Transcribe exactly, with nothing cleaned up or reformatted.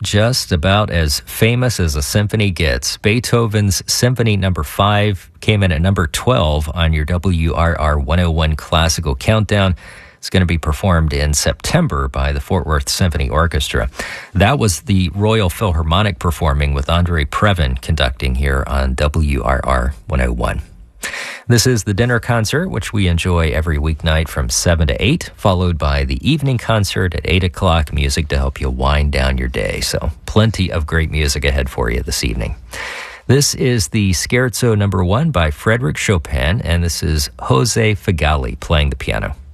just about as famous as a symphony gets. Beethoven's Symphony Number five came in at number twelve on your W R R one oh one Classical Countdown. It's going to be performed in September by the Fort Worth Symphony Orchestra. That was the Royal Philharmonic performing with Andre Previn conducting here on W R R one oh one. This is the dinner concert, which we enjoy every weeknight from seven to eight, followed by the evening concert at eight o'clock, music to help you wind down your day. So plenty of great music ahead for you this evening. This is the Scherzo number one by Frédéric Chopin, and this is Jose Figali playing the piano.